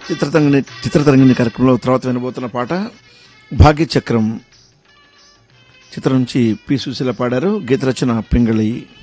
చిత్రతరంగిణి కార్యక్రమంలో తర్వాత వినబోతున్న పాట భాగ్యచక్రం చిత్రం నుంచి పి సుశీల పాడారు. గీత రచన పింగళి.